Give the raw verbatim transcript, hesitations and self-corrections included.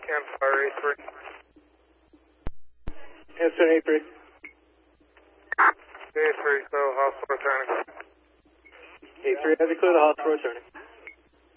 Campfire A three. Answer A three. A three, so hospital returning. A three, have you clear the hospital returning?